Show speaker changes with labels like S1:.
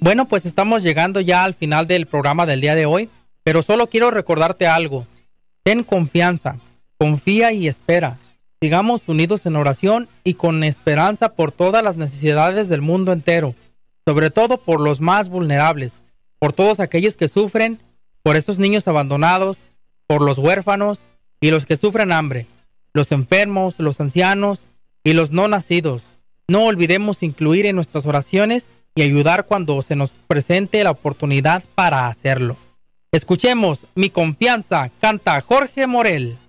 S1: Bueno, pues estamos llegando ya al final del programa del día de hoy, pero solo quiero recordarte algo. Ten confianza, confía y espera. Sigamos unidos en oración y con esperanza por todas las necesidades del mundo entero, sobre todo por los más vulnerables, por todos aquellos que sufren, por esos niños abandonados, por los huérfanos y los que sufren hambre, los enfermos, los ancianos y los no nacidos. No olvidemos incluir en nuestras oraciones y ayudar cuando se nos presente la oportunidad para hacerlo. Escuchemos Mi Confianza, canta Jorge Morel.